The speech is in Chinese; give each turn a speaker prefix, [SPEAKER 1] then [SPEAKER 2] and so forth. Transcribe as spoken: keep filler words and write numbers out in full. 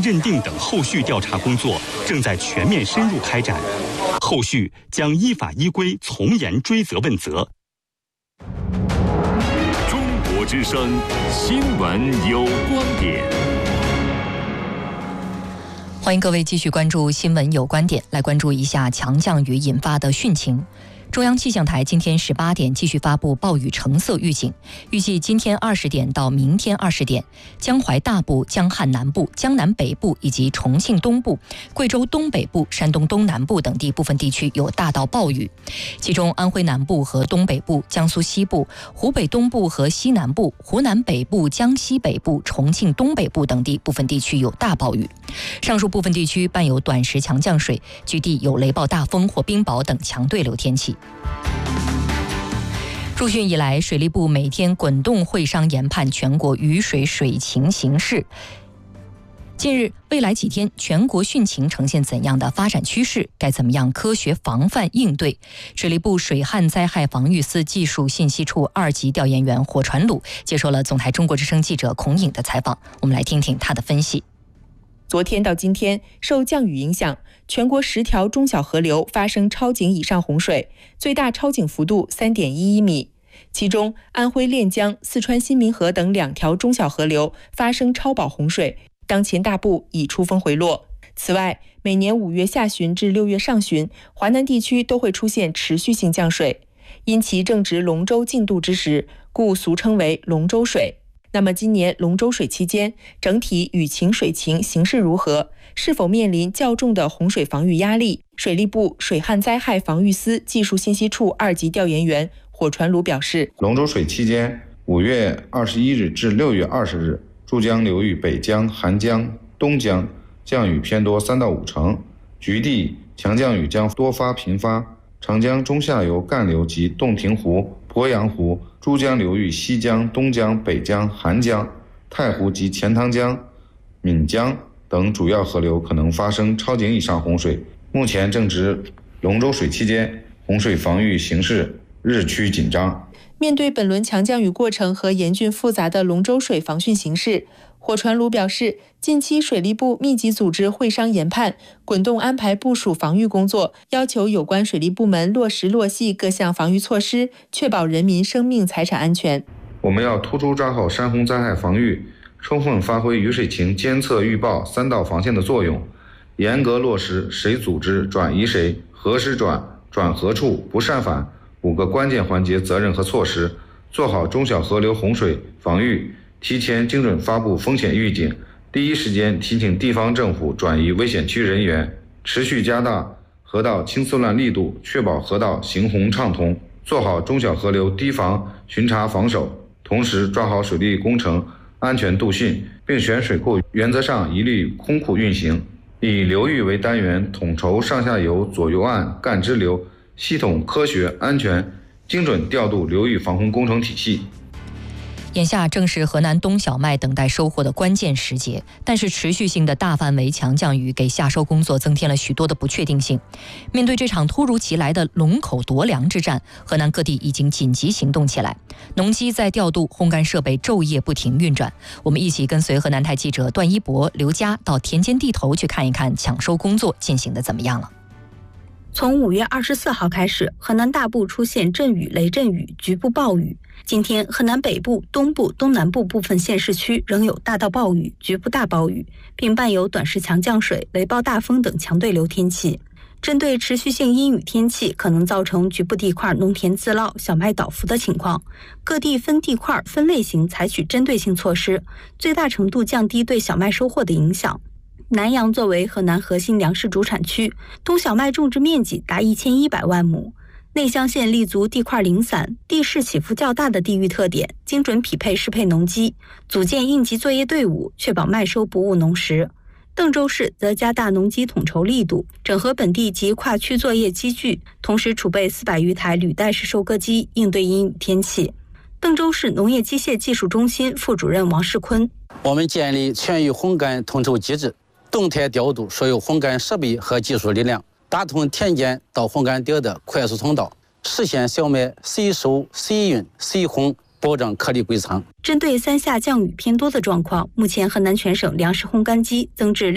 [SPEAKER 1] 认定等后续调查工作正在全面深入开展，后续将依法依规从严追责问责。
[SPEAKER 2] 中国之声新闻有观点。
[SPEAKER 3] 欢迎各位继续关注新闻有观点，来关注一下强降雨引发的汛情。中央气象台今天十八点继续发布暴雨橙色预警，预计今天二十点到明天二十点，江淮大部、江汉南部、江南北部以及重庆东部、贵州东北部、山东东南部等地部分地区有大到暴雨，其中安徽南部和东北部、江苏西部、湖北东部和西南部、湖南北部、江西北部、重庆东北部等地部分地区有大暴雨，上述部分地区伴有短时强降水，局地有雷暴大风或冰雹等强对流天气。入汛以来，水利部每天滚动会商研判全国雨水水情形势。近日，未来几天全国汛情呈现怎样的发展趋势？该怎么样科学防范应对？水利部水旱灾害防御司技术信息处二级调研员火传鲁接受了总台中国之声记者孔颖的采访，我们来听听他的分析。
[SPEAKER 4] 昨天到今天，受降雨影响，全国十条中小河流发生超警以上洪水，最大超警幅度 三点一一米。其中，安徽练江、四川新民河等两条中小河流发生超保洪水，当前大部已出峰回落。此外，每年五月下旬至六月上旬，华南地区都会出现持续性降水，因其正值龙舟竞渡之时，故俗称为龙舟水。那么今年龙舟水期间，整体雨情水情形势如何？是否面临较重的洪水防御压力？水利部水旱灾害防御司技术信息处二级调研员火传鲁表示，
[SPEAKER 5] 龙舟水期间，五月二十一日至六月二十日，珠江流域北江、韩江、东江降雨偏多三到五成，局地强降雨将多发频发。长江中下游干流及洞庭湖、鄱阳湖、珠江流域西江、东江、北江、韩江、太湖及钱塘江、岷江等主要河流可能发生超警以上洪水。目前正值龙舟水期间，洪水防御形势日趋紧张。
[SPEAKER 4] 面对本轮强降雨过程和严峻复杂的龙舟水防汛形势，火传鲁表示，近期水利部密集组织会商研判，滚动安排部署防御工作，要求有关水利部门落实落细各项防御措施，确保人民生命财产安全。
[SPEAKER 5] 我们要突出抓好山洪灾害防御，充分发挥雨水情监测预报三道防线的作用，严格落实谁组织转移谁、何时转、转何处、不擅返五个关键环节责任和措施，做好中小河流洪水防御，提前精准发布风险预警，第一时间提醒地方政府转移危险区人员，持续加大河道清丝乱力度，确保河道行洪畅通，做好中小河流堤防巡查防守，同时抓好水利工程安全度汛，并选水库原则上一律空库运行，以流域为单元，统筹上下游、左右岸、干支流，系统、科学、安全、精准调度流域防洪工程体系。
[SPEAKER 3] 眼下正是河南冬小麦等待收获的关键时节，但是持续性的大范围强降雨给夏收工作增添了许多的不确定性。面对这场突如其来的龙口夺粮之战，河南各地已经紧急行动起来，农机在调度，烘干设备昼夜不停运转。我们一起跟随河南台记者段一博、刘佳到田间地头去看一看抢收工作进行的怎么样了。
[SPEAKER 6] 从五月二十四号开始，河南大部出现阵雨、雷阵雨、局部暴雨。今天，河南北部、东部、东南部部分县市区仍有大到暴雨、局部大暴雨，并伴有短时强降水、雷暴大风等强对流天气。针对持续性阴雨天气可能造成局部地块农田自涝、小麦倒伏的情况，各地分地块、分类型采取针对性措施，最大程度降低对小麦收获的影响。南阳作为河南核心粮食主产区，冬小麦种植面积达一千一百万亩。内乡县立足地块零散、地势起伏较大的地域特点，精准匹配适配农机，组建应急作业队伍，确保麦收不误农时。邓州市则加大农机统筹力度，整合本地及跨区作业机具，同时储备四百余台履带式收割机，应对阴雨天气。邓州市农业机械技术中心副主任王世坤：
[SPEAKER 7] 我们建立全域烘干统筹机制，动态调度所有烘干设备和技术力量，打通田间到烘干点的快速通道，实现小麦随收随运随烘，保障颗粒归仓。
[SPEAKER 6] 针对三下降雨偏多的状况，目前河南全省粮食烘干机增至